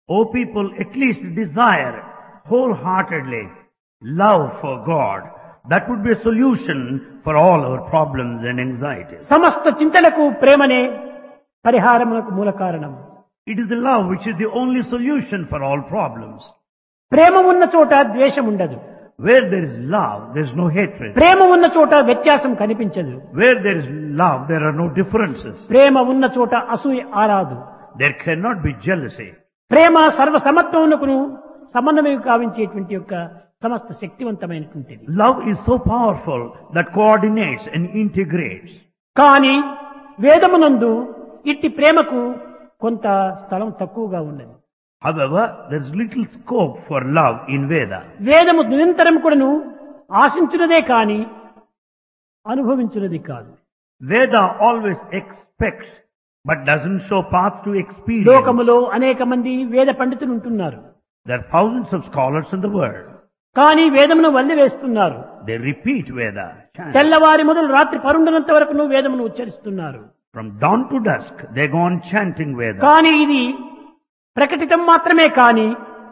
O people, at least desire wholeheartedly love for God. That would be a solution for all our problems and anxieties. సమస్త చింతలకు ప్రేమనే పరిహారమునకు మూల కారణం. It is the love which is the only solution for all problems. ప్రేమ ఉన్న చోట ద్వేషం ఉండదు. Where there is love, there is no hatred. ప్రేమ ఉన్న చోట వ్యత్యాసం కనిపించదు. Where there is love, there are no differences. ప్రేమ ఉన్న చోట అసూయ ఆరాదు. There cannot be jealousy. ప్రేమ సర్వసమత్వమునకును సమన్వయం కావించేటువంటి యొక్క సమస్త శక్తివంతమైనటువంటిది. Love is so powerful that coordinates and integrates. కానీ వేదమునందు ఇట్టి ప్రేమకు కొంత స్థలం తక్కువగా ఉన్నది. However, there is little scope for love in Veda. వేదము నిరంతరం కూడాను ఆశించున్నదే కానీ అనుభవించున్నది కాదు. Veda always expects but doesn't show path to experience. లోకములో అనేక మంది వేద పండితులు ఉంటున్నారు. There are thousands of scholars in the world. కానీ వేదమును వల్లివేస్తున్నారు. They repeat Veda. chant. తెల్లవారి మొదలు రాత్రి పరుండనంత వరకు వేదమును ఉచ్చరిస్తున్నారు. From dawn to dusk, they go on chanting Veda. కానీ ఇది ప్రకటితం మాత్రమే కానీ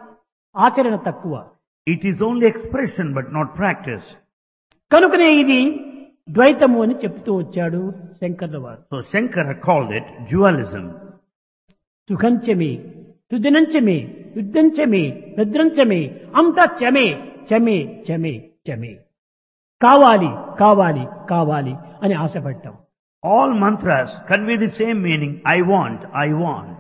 ఆచరణ తక్కువ. It is only expression but not practice. కనుకనే ఇది ద్వైతము అని చెప్తూ వచ్చాడు శంకర్ల వారు. So Shankara called it dualism. సుఖంచమే సుదినంచమే యుద్ధంచమే భద్రంచమే అంతా చమే చమే చమే చమే. కావాలి కావాలి కావాలి అని ఆశపడ్డాం. All mantras convey the same meaning. I want, I want.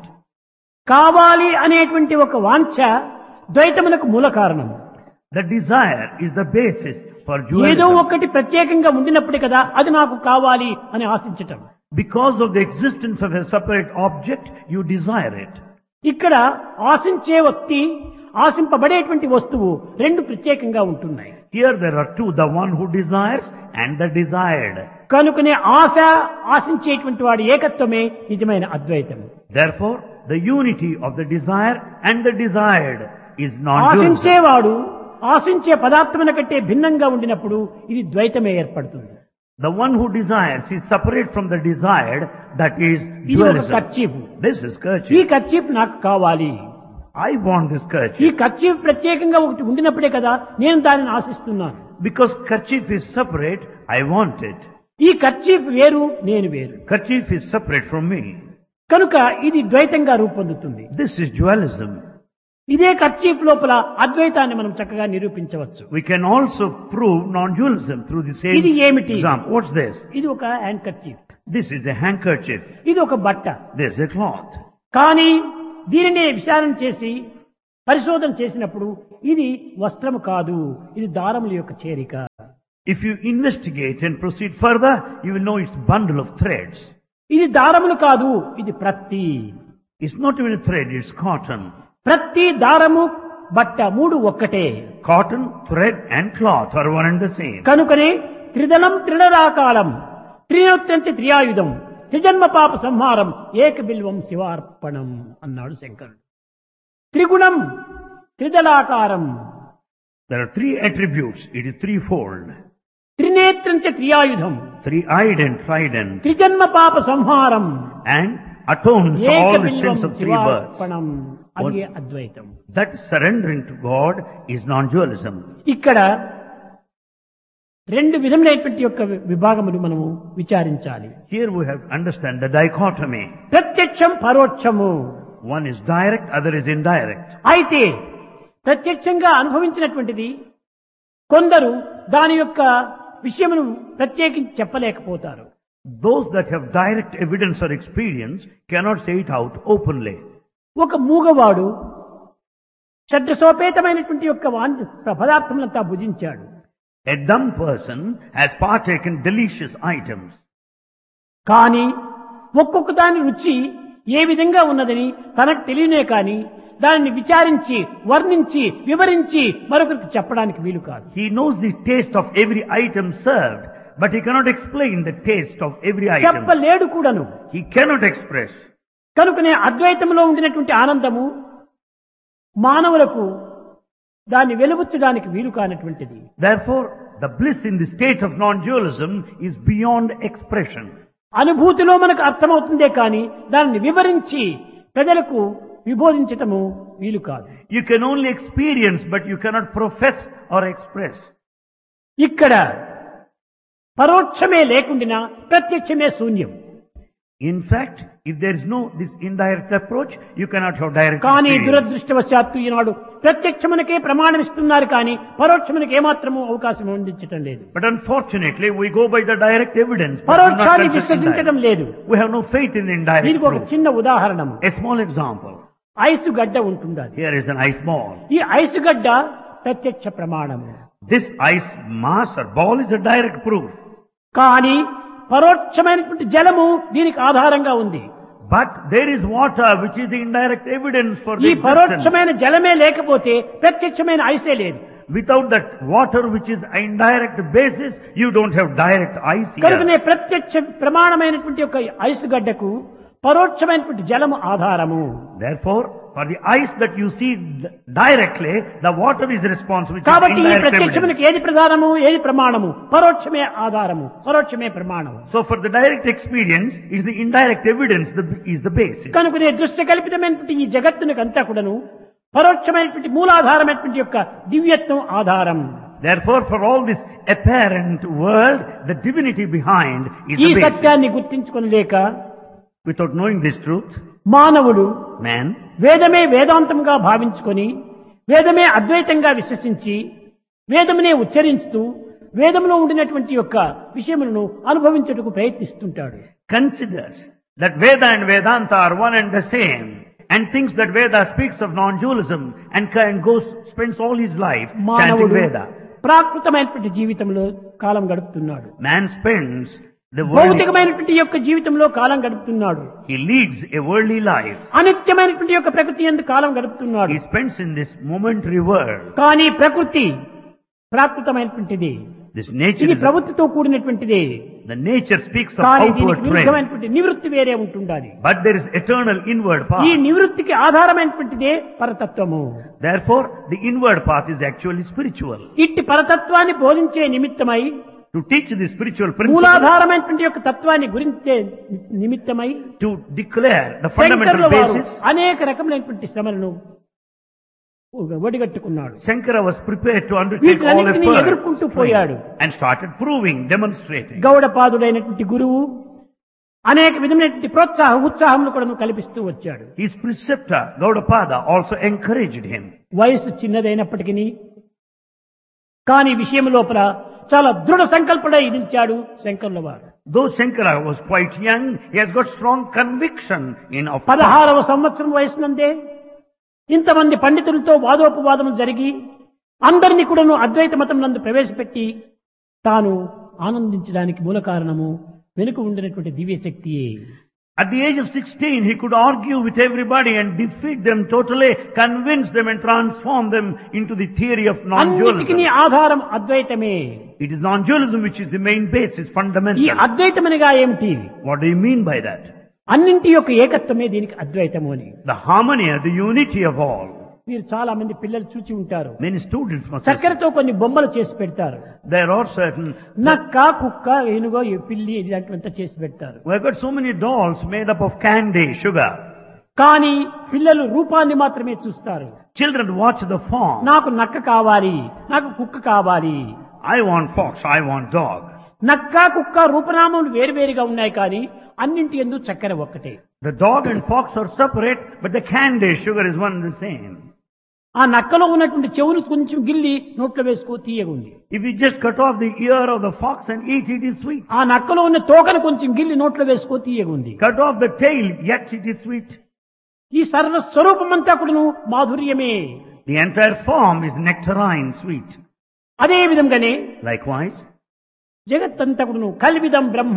కావాలి అనేటువంటి ఒక వాంఛ ద్వైతమునకు మూల కారణం. The desire is the basis for ఏదో dualism. ఒకటి ప్రత్యేకంగా ఉండినప్పుడే కదా అది నాకు కావాలి అని ఆశించటం. Because of the existence of a separate object, you desire it. ఇక్కడ ఆశించే వ్యక్తి ఆశింపబడేటువంటి వస్తువు రెండు ప్రత్యేకంగా ఉంటున్నాయి. Here there are two, the one who desires and the desired. కనుకనే ఆశ ఆశించేటువంటి వాడి ఏకత్వమే నిజమైన అద్వైతం. Therefore, the unity of the desire and the desired is non-dualism. ఆశించేవాడు ఆశించే పదార్థముల కంటే భిన్నంగా ఉండినప్పుడు ఇది ద్వైతమే ఏర్పడుతుంది. The one who desires is separate from the desired, that is ఇది ఒక dualism. కర్చీఫ్. This is ఈ kerchief. కర్చీఫ్ నాకు కావాలి. I want this ఈ kerchief. కర్చీఫ్ ప్రత్యేకంగా ఒకటి ఉండినప్పుడే కదా నేను దానిని ఆశిస్తున్నాను. Because kerchief is separate, I want it. ఈ కర్చీఫ్ వేరు నేను వేరు. Kerchief is separate from me. కనుక ఇది ద్వైతంగా రూపొందుతుంది. This is dualism. ఇదే కర్చీఫ్ లోపల అద్వైతాన్ని మనం చక్కగా నిరూపించవచ్చు. We can also prove non-dualism through the same ఇది ఏమిటి? example. What's this? ఇది ఒక hand kerchief. This is a handkerchief. ఇది ఒక బట్ట. This is a cloth. కానీ దీనినే విచారణ చేసి పరిశోధన చేసినప్పుడు ఇది వస్త్రము కాదు, ఇది దారముల యొక్క చేరిక. If you investigate and proceed further, you will know it's a bundle of threads. ఇది దారములు కాదు, ఇది ప్రత్తి. It's not even a thread, it's cotton. ప్రత్తి దారము బట్ట మూడు ఒక్కటే. Cotton, thread and cloth are one and the same. కనుకనే త్రిదళం త్రిడరాకాలం త్రినోత్యంచ త్రియాయుధం త్రిజన్మ పాప సంహారం ఏక బిల్వం శివార్పణం అన్నాడు శంకరుడు. త్రిగుణం త్రిదళాకారం There are three attributes. It is threefold. త్రినేత్రంచ త్రియాయుధం Three-eyed and trident. త్రిజన్మ పాప సంహారం And atones for ఏక all the Bilvam sins of three births. శివార్పణం. అది అద్వైతం. That surrendering to God is non-dualism. ఇక్కడ రెండు విధములైనటువంటి యొక్క విభాగములు మనము విచారించాలి. Here we have to understand the dichotomy. ప్రత్యక్షం పరోక్షము. One is direct, other is indirect. అయితే ప్రత్యక్షంగా అనుభవించినటువంటిది కొందరు దాని యొక్క విషయమును ప్రత్యేకించి చెప్పలేకపోతారు. Those that have direct evidence or experience cannot say it out openly. ఒక మూగవాడు షడ్రసోపేతమైనటువంటి యొక్క పదార్థములంతా భుజించాడు. A dumb person has partaken delicious items. కానీ ఒక్కొక్క దాని రుచి ఏ విధంగా ఉన్నదని తనకు తెలియనే కానీ దానిని విచారించి వర్ణించి వివరించి మరొకరికి చెప్పడానికి వీలు కాదు. He knows the taste of every item served, but he cannot explain the taste of every item. చెప్పలేడు కూడాను. He cannot express. కనుకనే అద్వైతంలో ఉండినటువంటి ఆనందము మానవులకు దాన్ని వెలుగుచ్చడానికి వీలు కానటువంటిది. Therefore, the bliss in the state of non-dualism is beyond expression. అనుభూతిలో మనకు అర్థమవుతుందే కానీ దానిని వివరించి ప్రజలకు విబోధించటము వీలు కాదు. You can only experience, but you cannot profess or express. ఇక్కడ పరోక్షమే లేకుండా ప్రత్యక్షమే శూన్యం. In fact, if there is no this indirect approach, you cannot have direct కానీ experience. దురదృష్టవశాత్తు ఈనాడు ప్రత్యక్షమునకే ప్రమాణం ఇస్తున్నారు కానీ పరోక్షమునకు ఏమాత్రము అవకాశం అందించటం లేదు. But unfortunately, we go by the direct evidence. but do not పరోక్షాన్ని confess విశ్వసించడం indirect. లేదు. We have no faith in the indirect దీనికి ఒక proof. చిన్న ఉదాహరణము. A small example. ఐసు గడ్డ ఉంటుండాలి. Here is an ice ball. ఈ ఐసు గడ్డ ప్రత్యక్ష ప్రమాణము. This ice mass or ball is a direct proof. కానీ పరోక్షమైనటువంటి జలము దీనికి ఆధారంగా ఉంది. But there is water which is the indirect evidence for the ఈ existence. పరోక్షమైన జలమే లేకపోతే ప్రత్యక్షమైన ఐసే లేదు. Without that water which is indirect basis, you don't have direct ice కనుకనే here. ప్రత్యక్ష ప్రమాణమైనటువంటి ఒక ఐసు గడ్డకు పరోక్షమైనటువంటి జలము ఆధారము. Therefore, for the ice that you see directly, the water is responsible. which is కాబట్టి ఈ indirect evidence. ప్రత్యక్షమునకు ఏది ప్రధానము ఏది ప్రమాణము? పరోక్షమే ఆధారము, పరోక్షమే ప్రమాణము. So for the direct experience, is the indirect evidence is the basis. కనుకనే దృశ్య కల్పితమైనటువంటి ఈ జగత్తునికి అంతా కూడాను పరోక్షమైనటువంటి మూలాధారమైనటువంటి యొక్క దివ్యత్వం ఆధారం. Therefore, for all this apparent world, the divinity behind is ఈ the basis. సత్యాన్ని గుర్తించుకొనలేక Without knowing this truth, మానవుడు man వేదమే వేదాంతంగా భావించుకొని వేదమే అద్వైతంగా విశ్వసించి వేదమునే ఉచ్చరిస్తూ వేదములో ఉండినటువంటి యొక్క విషయములను అనుభవించుటకు ప్రయత్నిస్తుంటాడు. considers that Veda and Vedanta are one and the same, and thinks that Veda speaks of non-dualism and spends all his life chanting మానవుడు Veda. ప్రాకృతమైనటువంటి జీవితంలో కాలం గడుపుతున్నాడు. Man spends the worldly, భౌతికమైనటువంటి యొక్క జీవితంలో కాలం గడుపుతున్నాడు. he leads a worldly life. అనిత్యమైనటువంటి యొక్క ప్రకృతి యందు కాలం గడుపుతున్నాడు. He spends in this momentary world. కానీ ప్రకృతి ప్రాకృతమైనటువంటిది. This nature ఇది is, ప్రభుత్వంతో కూడినటువంటిది. the nature speaks of కానీ outward దీనికి trend. విరుద్ధమైనటువంటి నివృత్తి వేరే ఉంటుండాలి. But there is eternal inward path. ఈ నివృత్తికి ఆధారమైనటువంటిదే పరతత్వము. Therefore, the inward path is actually spiritual. ఇట్టి పరతత్వాన్ని బోధించే నిమిత్తమై To teach the spiritual principle, మూలాధారమైనటువంటి యొక్క తత్వాన్ని గురించే నిమిత్తమై to declare the శంకరుల fundamental వారు basis, అనేక రకములైనటువంటి శ్రమలను ఒడిగట్టుకున్నాడు. Shankara was prepared to undertake all వీటినన్నింటినీ efforts ఎదుర్కొంటూ పోయాడు. and started proving, demonstrating. గౌడపాదుడైనటువంటి గురువు అనేక విధమైనటువంటి ఉత్సాహములు కూడా కల్పిస్తూ వచ్చాడు. His preceptor, Gaudapada, also encouraged him. వయసు చిన్నదైనప్పటికీ కానీ విషయం లోపల చాలా దృఢ సంకల్పడై నిలిచాడు శంకరుల వారు. Though Shankara was quite young, he has got strong conviction in of 16వ సంవత్సరం వయసునందే ఇంతమంది పండితులతో వాదోపవాదం జరిగి అందరినీ కూడాను అద్వైత మతం నందు ప్రవేశపెట్టి తాను ఆనందించడానికి మూల కారణము వెనుక ఉండినటువంటి దివ్య శక్తియే. At the age of 16, he could argue with everybody and defeat them totally, convince them and transform them into the theory of అన్నిటికీ non-dualism. ఆధారం అద్వైతమే. It is non-dualism which is the main basis, ఈ fundamental. అద్వైతమనగా ఏమిటి? What do you mean by that? అన్నింటి యొక్క ఏకత్వమే దీనికి అద్వైతము అని. The harmony, the unity of all. మీరు చాలా మంది పిల్లలు చూచి ఉంటారు. Many students must have చక్కెరతో కొన్ని బొమ్మలు చేసి పెడతారు. There are certain, నక్క కుక్క ఏనుగో ఈ పిల్లి ఇలాంటివంతా చేసి పెడతారు. we have got so many dolls made up of candy, sugar. కానీ పిల్లలు రూపాన్ని మాత్రమే చూస్తారు. Children watch the form. నాకు నక్క కావాలి, నాకు కుక్క కావాలి. I want fox, I want dog. నక్క కుక్క రూపనామములు వేరువేరుగా ఉన్నాయి కానీ అన్నింటి యందు చక్కెర ఒక్కటే. The dog and fox are separate, but the candy, sugar is one and the same. ఆ నక్కలో ఉన్నటువంటి చెవులు కొంచెం గిల్లి నోట్లో వేసుకో తీయగుంది. If you just cut off the ear of the fox and eat, it is sweet. ఆ నక్కలో ఉన్న తోకను కొంచెం గిల్లి నోట్లో వేసుకో తీయగుంది. Cut off the tail, yet it is sweet. ఈ సర్వస్వరూపమంతా కూడాను మాధుర్యమే. The entire form is nectarine sweet. అదే విధంగానే Likewise, జగత్తంతా కూడాను కల్విదం బ్రహ్మ,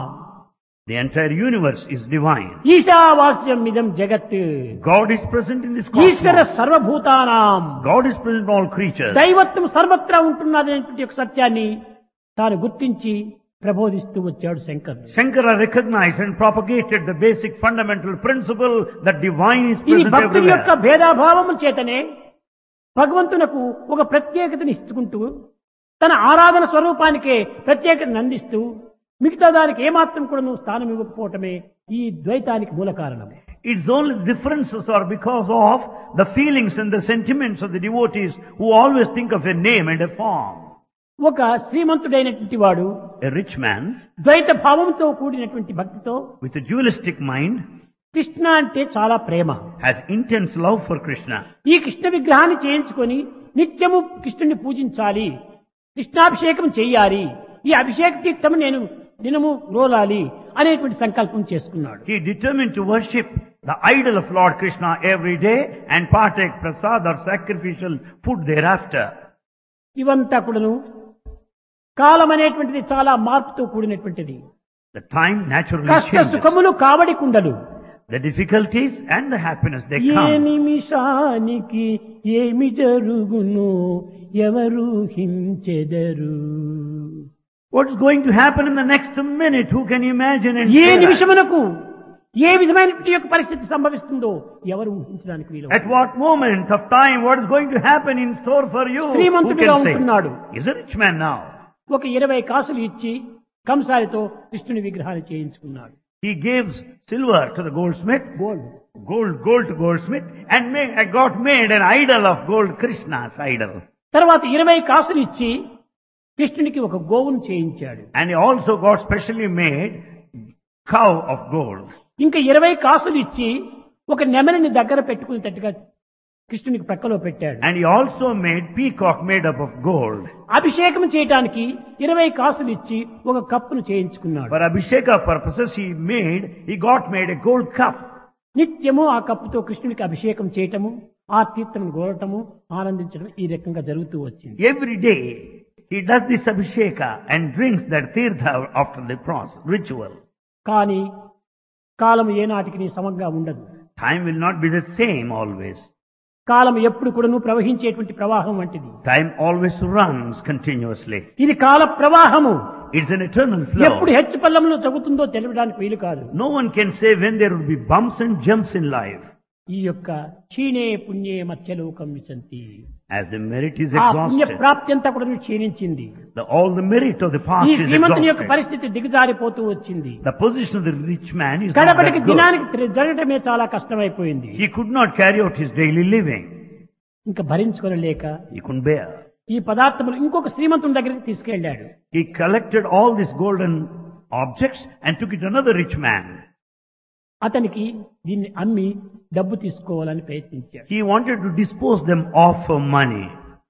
the entire universe is divine. ఈశావాస్యం ఇదం జగత్, God is present in this Eshwara cosmos. సర్వభూతానాం, God is present in all creatures. దైవత్వం సర్వత్రా ఉంటున్నదనేటువంటి ఒక సత్యాన్ని తాను గుర్తించి ప్రబోధిస్తూ వచ్చాడు శంకరుడు. Shankara recognized and propagated the basic fundamental principle that divine is ఇది present భక్తుల యొక్క everywhere. భేదాభావము చేతనే భగవంతునకు ఒక ప్రత్యేకతని ఇచ్చుకుంటూ తన ఆరాధన స్వరూపానికే ప్రత్యేకతను అందిస్తూ మిగతా దానికి ఏమాత్రం కూడా స్థానం ఇవ్వకపోవటమే ఈ ద్వైతానికి మూల కారణం. Its only differences are because of the feelings and the sentiments of the devotees who always think of a name and a form. ఒక శ్రీమంతుడైనటువంటి వాడు A rich man ద్వైత భావంతో కూడినటువంటి భక్తితో with a dualistic mind Krishna అంటే చాలా ప్రేమ. has intense love for Krishna. ఈ కృష్ణ విగ్రహాన్ని చేయించుకొని నిత్యము కృష్ణుని పూజించాలి, కృష్ణాభిషేకం చెయ్యాలి, ఈ అభిషేక తీర్థము నేను దినము రోలాలి అనేటువంటి సంకల్పం చేసుకున్నాడు. He determined to worship the idol of Lord Krishna every day and partake prasad or sacrificial food thereafter. ఇవంతా కూడాను కాలం అనేటువంటిది చాలా మార్పుతో కూడినటువంటిది. The time naturally కష్ట changes. సుఖములు కావడి కుండలు. The difficulties and the happiness they A come. నిమిషానికి ఏమి జరుగును ఎవరు హించెదరు. What is going to happen in the next minute? Who can imagine and A say that? నిమిషమునకు ఏ విధమైనటువంటి యొక్క పరిస్థితి సంభవిస్తుందో ఎవరు ఊహించడానికి వీలు. At what moment of time what is going to happen in store for you? Who శ్రీమంతుడిగా can say? ఉంటున్నాడు. He's a rich man now. ఒక 20 కాసులు ఇచ్చి కంసాలితో కృష్ణుని విగ్రహాన్ని చేయించుకున్నాడు. He gives silver to the goldsmith, gold to goldsmith, and got made an idol of gold, Krishna's idol. తర్వాత 20 కాసులు ఇచ్చి కృష్ణునికి ఒక గోవును చేయించాడు. And he also got specially made cow of gold. ఇంకా 20 కాసులు ఇచ్చి ఒక నెమలిని దగ్గర పెట్టుకునేటట్టుగా కృష్ణునికి ప్రక్కలో పెట్టాడు. And he also made peacock made up of gold. అభిషేకం చేయడానికి 20 కాసులు ఇచ్చి ఒక కప్పును చేయించుకున్నాడు. For Abhisheka purposes he got made a gold cup. నిత్యము ఆ కప్పుతో కృష్ణునికి అభిషేకం చేయటము, ఆ తీర్థం గోరటము, ఆనందించడం ఈ రకంగా జరుగుతూ వచ్చింది. Every day he does this Abhisheka and drinks that tirtha after the ritual. కానీ కాలం ఏనాటికి సమంగా ఉండదు. Time will not be the same always. కాలం ఎప్పుడు కూడాను ప్రవహించేటువంటి ప్రవాహం వంటిది. Time always runs continuously. ఇది కాల ప్రవాహము. It's an eternal ఎప్పుడు flow. హెచ్చు పల్లంలో జరుగుతుందో తెలియడానికి వీలు కాదు. No one can say when there will be bumps and jumps in life. ఈ యొక్క క్షీణే పుణ్యే మత్స్యలోకం విశంతి. As the merit is ఆ పుణ్య exhausted, ప్రాప్తి అంతా కూడా క్షీణించింది. all the merit of the past ఈ is శ్రీమంతుని యొక్క exhausted. పరిస్థితి దిగజారిపోతూ వచ్చింది. The position of the rich man is not గడపటికి that good. దినానికి జరగటమే చాలా కష్టమైపోయింది. He could not carry out his daily living. ఇంకా భరించుకోలేక He couldn't bear. ఈ పదార్థములు ఇంకొక శ్రీమంతుని దగ్గరికి తీసుకెళ్లాడు. He collected all these golden objects and took it to another rich man. అతనికి దీన్ని అమ్మి డబ్బు తీసుకోవాలని ప్రయత్నించాడు. He wanted to dispose them off for money.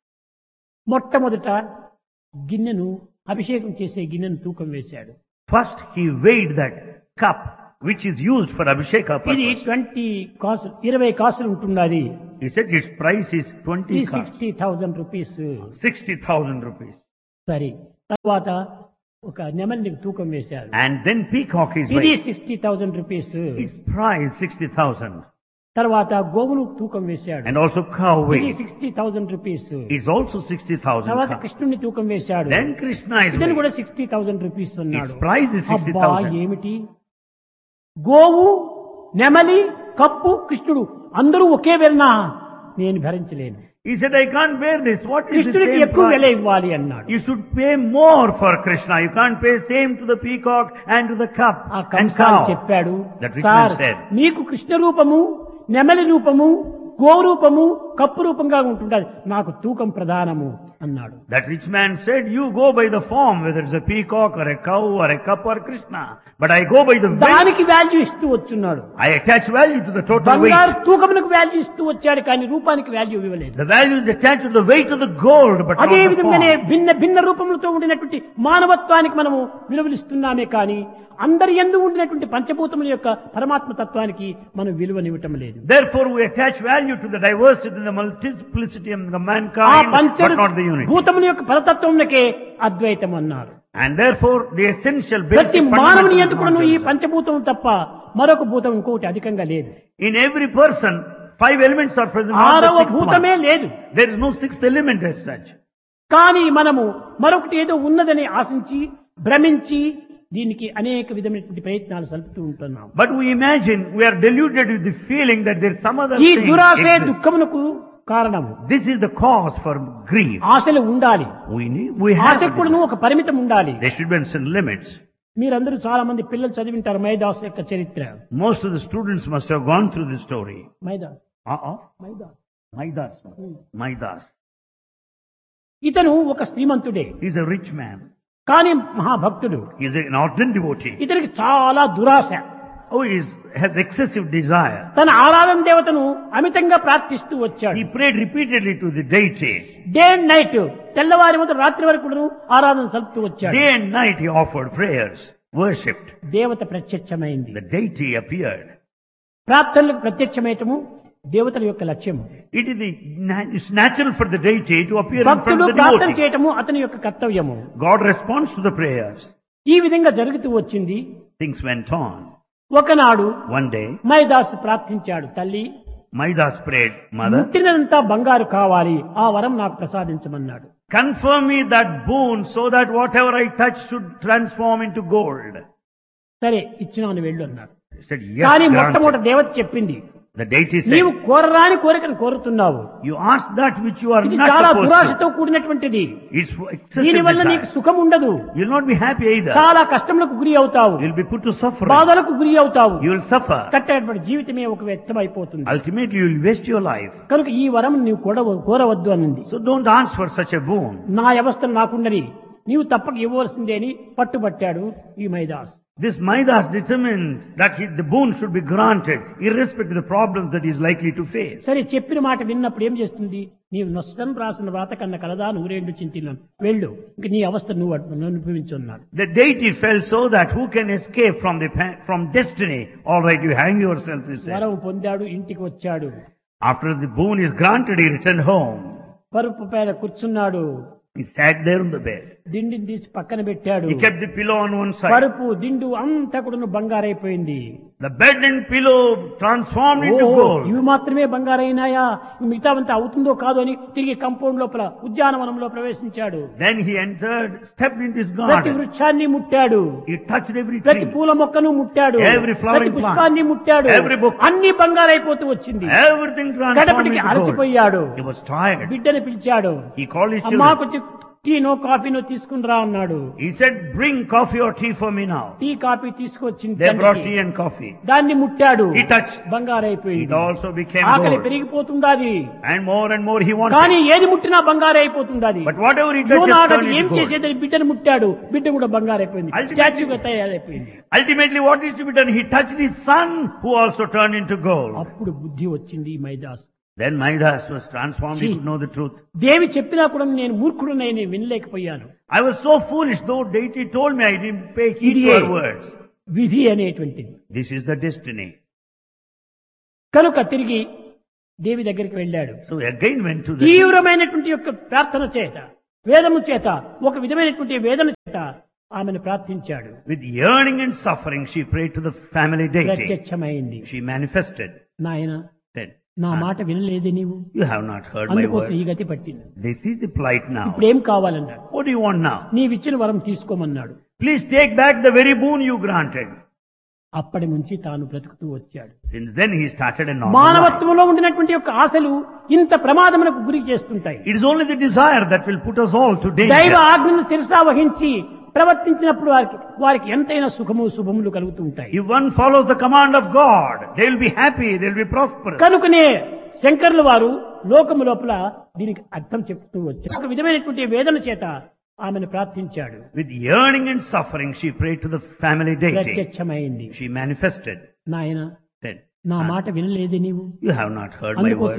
మొట్టమొదట గిన్నెను అభిషేకం చేసే గిన్నెను తూకం వేశాడు. First he weighed that cup which is used for Abhisheka ఇది purpose. 20 కాసులు 20 కాసులు ఉంటున్నది. He said its price is 20 ఈ cups, 60,000 రూపీస్. 60,000 rupees. సరే, తర్వాత ఒక నెమలిని తూకం వేశారు. And then peacock is ఇది weighed. 60,000 రూపీస్. Its price 60,000. తర్వాత గోవును తూకం వేశాడు. And also cow ఇది weight 60,000 రూపీస్. is also 60,000 తర్వాత cups. కృష్ణుని తూకం వేశాడు. Then Krishna is ఇతను కూడా weighed. 60,000 రూపీస్ అన్నాడు. Its price is అబ్బా 60,000. ఏమిటి, గోవు, నెమలి, కప్పు, కృష్ణుడు అందరూ ఒకే వెలనా, నేను భరించలేను. He said, I can't bear this. What is the కృష్ణుడికి same ఎక్కువ వెల price? ఇవ్వాలి అన్నాడు. You should pay more for Krishna. You can't pay same to the peacock and to the cup ఆ and కంసాలి cow. చెప్పాడు, That rich man sir said. మీకు కృష్ణ రూపము, నెమలి రూపము, గో రూపము, కప్పు రూపంగా ఉంటుండాలి, నాకు తూకం ప్రధానము అన్నాడు. That rich man said, you go by the form, whether it's a peacock or a cow or a cup or Krishna. But I go by the weight. దానికి వాల్యూ ఇస్తూ వచ్చున్నాడు. I attach value to the total బంగారు weight. తూకమునకు value ఇస్తూ వచ్చాడు, కానీ రూపానికి value ఇవ్వలేదు. The value is attached to the weight of the gold, but not అదే the విధంగానే form. భిన్న భిన్న రూపములతో ఉండినటువంటి మానవత్వానికి మనము విలువలిస్తున్నామే కానీ అందరి యందు ఉండినటువంటి పంచభూతముల యొక్క పరమాత్మ తత్వానికి మనం విలువనివ్వటం లేదు. Therefore we attach value to the diversity and the multiplicity of the ఆ mankind, పంచ but not the unity. భూతముల యొక్క పరతత్వమునకే అద్వైతం అన్నారు. And therefore the essential ప్రతి basic మానవుని fundamental యందు కూడా ఈ is not పంచభూతం తప్ప మరొక భూతం ఇంకొకటి అధికంగా లేదు. in every person, 5 elements are present. not the ఆరవ sixth భూతమే one. లేదు. There is no sixth element as such. కానీ మనము మరొకటి ఏదో ఉన్నదని ఆశించి భ్రమించి దీనికి అనేక విధమైనటువంటి ప్రయత్నాలు సలుపుతూ ఉంటున్నాం. But we imagine, we are deluded with the feeling that there is some other ఈ thing దురాశే exists. దుఃఖమునకు కారణము. This is the cause for grief. ఆశలు ఉండాలి, We have ఆశకు కూడా this. ఒక పరిమితం ఉండాలి. There should be some limits. మీరందరూ చాలా మంది పిల్లలు చదివింటారు మైదాస్ యొక్క చరిత్ర. Most of the students must have gone through this story. Midas Uh-oh. Midas Maidas. Maidas. ఇతను ఒక శ్రీమంతుడే, He's a rich man. కానీ మహాభక్తుడు. He's an ardent devotee. ఇతనికి చాలా దురాశ. Oh, he has excessive desire. తన ఆరాధన దేవతను అమితంగా ప్రార్థిస్తూ వచ్చాడు. He prayed repeatedly to the deity. Day and night, తెల్లవారి మొదలు రాత్రి వరకు కూడాను ఆరాధన సలుపుతూ వచ్చాడు. Day and night he offered prayers, worshipped. దేవత ప్రత్యక్షమైంది. The deity appeared. ప్రార్థనలకు ప్రత్యక్షమయటము దేవతల యొక్క లక్ష్యము. It's natural for the deity to appear in front భక్తులు of the ప్రార్థన devotee. చేయటము అతని యొక్క కర్తవ్యము. God responds to the prayers. ఈ విధంగా జరుగుతూ వచ్చింది. Things went on. ఒకనాడు One day, మైదాసు ప్రార్థించాడు, తల్లి Maidas prayed, Mother, ముట్టినంతా బంగారు కావాలి, ఆ వరం నాకు ప్రసాదించమన్నాడు. confirm me that boon so that whatever I touch should transform into gold. సరే ఇచ్చినాను వెళ్ళు అన్నాడు. He said, yes, కానీ granted. మొట్టమొదటి దేవత చెప్పింది, The deity నీవు said, కోరరాని కోరికను కోరుతున్నావు. you ask that which you are ఇది not చాలా supposed దురాశతో to. కూడినటువంటిది. It's excessive దీనివల్ల నీకు desire. సుఖం ఉండదు. You'll not be happy either. చాలా కష్టములకు గురి అవుతావు, You'll be put to suffering. బాధలకు గురి అవుతావు. You will suffer. కట్టేటువంటి జీవితమే ఒక వ్యర్థం అయిపోతుంది. Ultimately, you will waste your life. కనుక ఈ వరం నీవు కోరవద్దు అన్నది. So don't ask for such a boon. నా అవస్థను నాకుండని నీవు తప్పక ఇవ్వవలసిందే అని పట్టుబట్టాడు ఈ Midas. This Maidas determined that the boon should be granted, irrespective of the problems that he is likely to face. సరే చెప్పిన మాట విన్నప్పుడు ఏం చేస్తుంది, నీవు నష్టం రాసిన వ్రాత కన్నా కలదా నూరేండు చింతిన్నాను, వెళ్ళు, ఇంక నీ అవస్థ నువ్వు అనుభవించున్నాడు. The deity felt so that who can escape from destiny? All right, you hang yourself, he said. వరం పొందాడు, ఇంటికి వచ్చాడు. After the boon is granted, he returned home. పరుపు పైన కూర్చున్నాడు. He sat there on the bed. దిండిని తీసి పక్కన పెట్టాడు. He kept the pillow on one side. పరుపు దిండు అంతా కూడా బంగారైపోయింది. The bed and pillow transformed into gold. ఇవి మాత్రమే బంగారైనాయా, మిగతావంతా అవుతుందో కాదో అని తిరిగి కంపౌండ్ లోపల ఉద్యానవనంలో ప్రవేశించాడు. Then he entered, stepped into his ప్రతి garden. వృక్షాన్ని ముట్టాడు, He touched every ప్రతి tree, పూల మొక్కను ముట్టాడు, Every flowering ప్రతి పుష్పాన్ని ముట్టాడు, Every book. అన్ని బంగారైపోతూ వచ్చింది. everything transformed కడపటికి into gold. అలసిపోయాడు. He was tired. బిడ్డని పిలిచాడు, He called his అమ్మా children. కొంచెం టీనో కాఫీనో తీసుకుని రా అన్నాడు. He said, bring coffee or tea for me now. Tea coffee తీసుకొచ్చింది. They brought తండ్రికి. tea and coffee. దాన్ని ముట్టాడు, He touched. బంగారైపోయింది. It also became ఆకలి gold. పెరిగిపోతుండాది, And more he కానీ wanted. ఏది ముట్టినా బంగారైపోతుండాది. But whatever he touched యోనాడు turned ఏం into gold. చేసేదని బిడ్డను ముట్టాడు, బిడ్డ కూడా బంగారైపోయింది, Ultimately- స్టాచ్యూగా తయారైపోయింది. Ultimately, what is to be done? He touched his son, who also turned into gold. అప్పుడు బుద్ధి వచ్చింది ఈ Midas. Then Maidas was transformed. He See. could know the truth. దేవి చెప్పినా కూడా నేను మూర్ఖుడునని వినలేకపోయాను. I was so foolish, though deity told me, I didn't pay heed to her words. విధి అనేటువంటిది. This is the destiny. కనుక తిరిగి దేవి దగ్గరికి వెళ్ళాడు. So he again went to the తీవ్రమైనటువంటి యొక్క ప్రార్థన చేత, వేదము చేత, ఒక విధమైనటువంటి వేదన చేత ఆమెను ప్రార్థించాడు. with yearning and suffering, she prayed to the family deity. ప్రత్యక్షమైంది. She manifested. నాయన Said, నా మాట వినలేదు నీవు, you have not heard my అందుకోసం ఈ word. గతి పట్టింది. This is the plight now. ఇప్పుడు ఏం కావాలన్నాడు. What do you want now? నీవిచ్చిన వరం తీసుకోమన్నాడు. Please take back the very boon you granted. అప్పటి నుంచి తాను బ్రతుకుతూ వచ్చాడు. Since then he started a normal life. మానవత్వంలో ఉండినటువంటి యొక్క ఆశలు ఇంత ప్రమాదములకు గురి చేస్తుంటాయి. It is only the desire that will put us all to దైవ danger. ఆజ్ఞను శిరసా వహించి ప్రవర్తించినప్పుడు వారికి ఎంతైనా సుఖము శుభములు కలుగుతూ ఉంటాయి. If one follows the command of God, they will be happy, they will be prosperous. కనుకనే శంకరుల వారు లోకము లోపల దీనికి అర్థం చెప్తూ వచ్చారు. ఒక విధమైనటువంటి వేదన చేత ఆమెను ప్రార్థించాడు. with yearning and suffering, she prayed to the family deity. ప్రత్యక్షమైంది. She manifested. నాయన Said, నా మాట వినలేదు నీవు, you have not heard my అందుకోసం word.